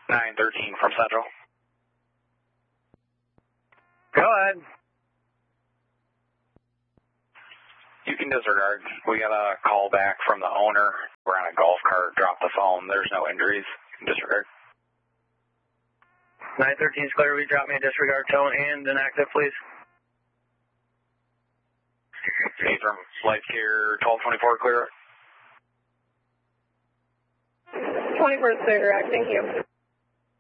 913 from Central. Go ahead. You can disregard. We got a call back from the owner. We're on a golf cart, dropped the phone. There's no injuries. Disregard. 913 is clear. Will you drop me a disregard tone and an active, please? From Life Care 1224, clear. 24 is clear, direct. Thank you.